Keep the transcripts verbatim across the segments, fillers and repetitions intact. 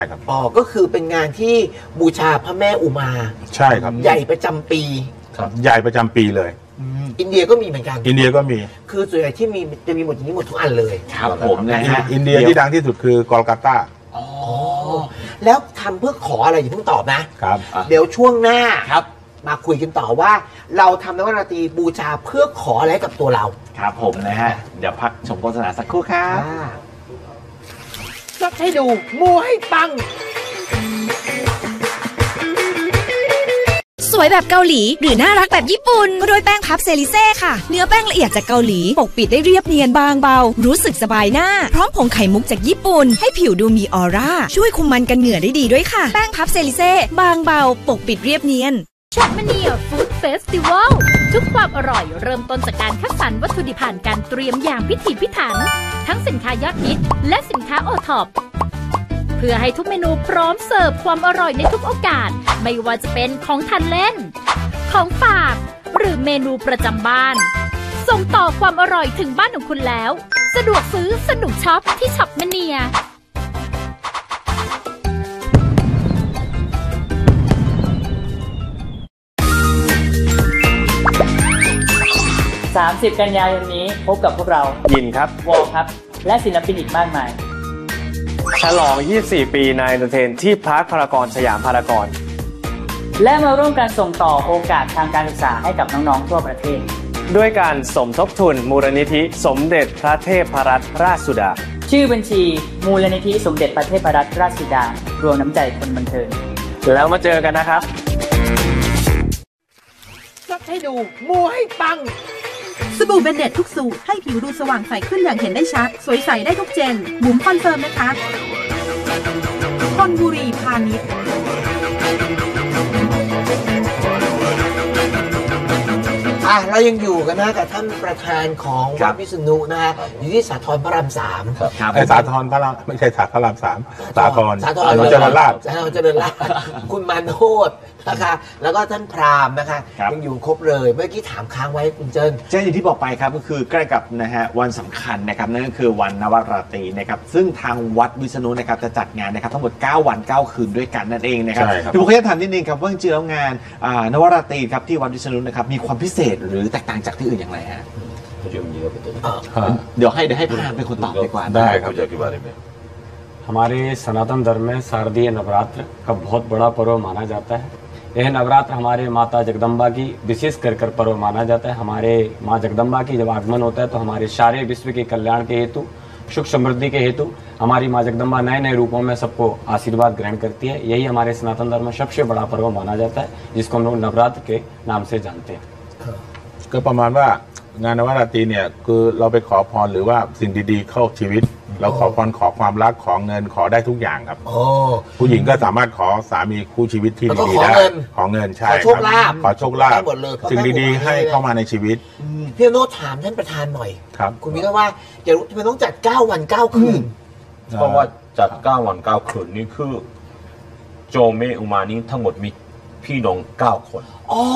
อ๋อก็คือเป็นงานที่บูชาพระแม่อุมาใช่ครับใหญ่ประจำปีครับใหญ่ประจำปีเลยอินเดียก็มีเหมือนกันอินเดียก็มีคือส่วนใหญ่ที่มีจะมีหมดอย่างนี้หมดทุกอันเลยครับผมนะฮะอินเดียที่ดังที่สุดคือกอลกัตตาอ๋อแล้วทำเพื่อขออะไรอย่าเพิ่งตอบนะครับเดี๋ยวช่วงหน้าครับมาคุยกันต่อว่าเราทำนวัตกรรมบูชาเพื่อขออะไรกับตัวเราครับผมนะฮะเดี๋ยวพักชมโฆษณาสักครู่ครับซักให้ดูมูให้ปังสวยแบบเกาหลีหรือน่ารักแบบญี่ปุ่นก็ด้วยแป้งพับเซริเซ่ค่ะเนื้อแป้งละเอียดจากเกาหลีปกปิดได้เรียบเนียนบางเบารู้สึกสบายหน้าพร้อมผงไข่มุกจากญี่ปุ่นให้ผิวดูมีออร่าช่วยคุมมันกันเหงื่อได้ดีด้วยค่ะแป้งพับเซริเซ่บางเบาปกปิดเรียบเนียนช็อปมะเนียฟู้ดเฟสติวัลทุกความอร่อยเริ่มต้นจากการคัดสรรวัตถุดิบผ่านการเตรียมอย่างพิถีพิถันทั้งสินค้ายอดฮิตและสินค้าโอท็อปเพื่อให้ทุกเมนูพร้อมเสิร์ฟความอร่อยในทุกโอกาสไม่ว่าจะเป็นของทานเล่นของฝากหรือเมนูประจำบ้านส่งต่อความอร่อยถึงบ้านของคุณแล้วสะดวกซื้อสนุกช็อปที่ช็อปมะเนียสามสิบ กันยายนนี้พบกับพวกเรายินครับวอลครับและศิลปินอีกมากมายฉลองยี่สิบสี่ปีนายเอนเตอร์เทนที่พาร์คพารากอนสยามพารากอนและมาร่วมกันส่งต่อโอกาสทางการศึกษาให้กับน้องๆทั่วประเทศด้วยการสมทบทุนมูลนิธิสมเด็จพระเทพรัตนราชสุดาชื่อบัญชีมูลนิธิสมเด็จพระเทพรัตนราชสุดารวมน้ำใจคนบันเทิงแล้วมาเจอกันนะครับซักให้ดูมูให้ปังสบู่เบนเน็ตทุกสูตรให้ผิวดูสว่างใสขึ้นอย่างเห็นได้ชัดสวยใสได้ทุกเจนบุ๋มคอนเฟิร์มนะคะคอนบุรีพาณิชย์อ่ะเรายังอยู่กันนะกับท่านประธานของวัดวิษณุนะฮะอยู่ที่สาทรพระรามสามไอ้สาทรพระรามไม่ใช่สาทรพระรามสามสาทรสาทรเจริญราษฎร์สาทรเจริญราษฎร์คุณมาโนดนะคะแล้วก็ท่านพราหมณ์นะคะยังอยู่ครบเลยเมื่อกี้ถามค้างไว้คุณเจิ้นเช่นอย่างที่บอกไปครับก็คือใกล้กับนะฮะวันสำคัญนะครับนั่นก็คือวันนวราตรีนะครับซึ่งทางวัดวิษณุนะครับจะจัดงานนะครับทั้งหมดเก้าวันเก้าคืนด้วยกันนั่นเองนะครับที่ผมอยากถามนิดนึงครับว่าจริงๆแล้วงานนวราตรีครับที่วัดวิษณุนะครับมีความพิเศษหรือแตกต่างจากที่อื่นอย่างไรฮะเดี๋ยวให้เดี๋ยวให้พระเป็นคนตอบดีกว่าได้ครับ हमारे सनातन धर्म में शारदीय नवरात्र का बहुत बड़ा पर्व माना जाता है यह नवरात्र हमारे माता जगदम्बा की विशेष कर कर पर्व माना जाता है हमारे माँ जगदम्बा की जब आगमन होता है तो हमारे सारे विश्व के कल्याण के हेतु सुख समृद्धि के हेतु हमारी माँ जगदम्बा नए नए रूपों में सबको आशीर्वाद ग्रहण करती है यही हमारे सनातन धर्म में सबसे बड़ा पर्व माना जाता है जिसको हम लोग नवरात्र के नाम से जानते हैं ก็ประมาณว่างานนวราตรีเนี่ยคือเราไปขอพรหรือว่าสิ่งดีๆเข้าชีวิตเราขอพรขอความรักขอเงินขอได้ทุกอย่างครับผู้หญิงก็สามารถขอสามีคู่ชีวิตที่ดีๆได้ขอเงินใช่ขอโชคลาภขอโชคลาภสิ่งดีๆให้เข้ามาในชีวิตพี่โน้ตถามท่านประธานหน่อยครับคุณวิทย์ว่าอยากรู้ทำไมต้องจัดเก้าวันเก้าคืนเพราะว่าจัดเก้าวันเก้าคืนนี่คือโจเมอุมานี้ทั้งหมดมีพี่น้องเก้าคนอ๋อ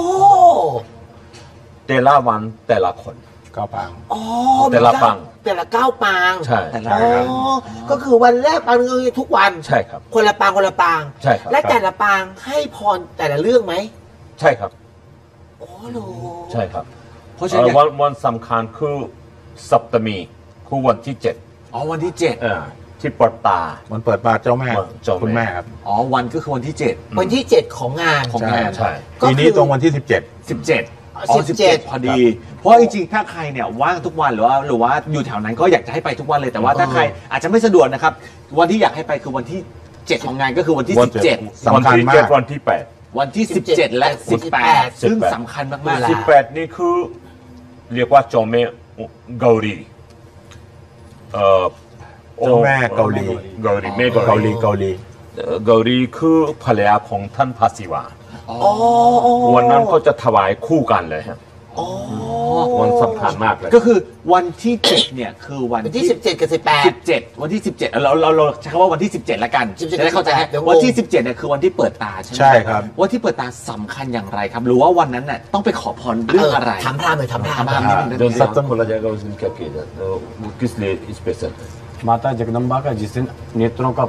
แต่ละวันแต่ละคนเก้าปางอ๋อแต่ละปางแต่ละเก้าปางใช่อ๋อก็คือวันแรกปางนึงทุกวันใช่ครับคนละปางคนละปางใช่ครับและแต่ละปางให้พรแต่ละเรื่องไหมใช่ครับอ๋อโหใช่ครับเพราะฉะนั้นวันวันสำคัญคือสัปดาห์คือวันที่เจ็ดอ๋อวันที่เจ็ดที่เปิดตาวันเปิดตาเจ้าแม่คุณแม่ครับอ๋อวันก็คือวันที่เจ็ดวันที่เจ็ดของงานของงานใช่ปีนี้ตรงวันที่สิบเจ็ดสิบเจ็ดอ๋อสิบเจ็ดพอดีเพราะจริงๆถ้าใครเนี่ยว่างทุกวันหรือว่าหรือว่าอยู่แถวนั้นก็อยากจะให้ไปทุกวันเลยแต่ว่าถ้าใครอาจจะไม่สะดวกนะครับวันที่อยากให้ไปคือวันที่เจ็ดของงานก็คือวันที่สิบเจ็ดสำคัญมากวันที่แปดวันที่สิบเจ็ดและสิบแปดซึ่งสำคัญมากๆสิบแปดนี่คือเรียกว่าโจเมเกาหลีเอ่อเจ้าแม่เกาหลีเกาหลีแม่เกาหลีเกาหลีเกาหลีคือภรรยาของท่านพระศิวะวันนั้นก็จะถวายคู่กันเลยครับวันสำคัญมากเลยก็คือวันที่เจ็ดเนี่ยคือวันที่สิบเจ็ดกับสิบแปดสิบเจ็ดวันที่สิบเจ็ดเราเราเราใช้คำว่าวันที่สิบเจ็ดละกันจะได้เข้าใจวันที่สิบเจ็ดเนี่ยคือวันที่เปิดตาใช่ไหมใช่ครับวันที่เปิดตาสำคัญอย่างไรครับหรือว่าวันนั้นน่ะต้องไปขอพรเรื่องอะไรถามพระหน่อยถามพระถามพระนิดนึง सत्संग बोला जाएगा उस दिन क्या किया जाता है वो किस लिए स्पेशल माता जगदम्बा का जिस दिन नेत्रों का